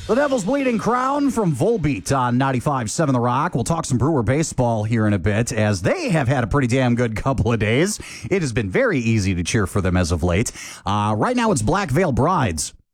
The Devil's Bleeding Crown from Volbeat on 95.7 The Rock. We'll talk some Brewer baseball here in a bit, as they have had a pretty damn good couple of days. It has been very easy to cheer for them as of late. Right now it's Black Veil Brides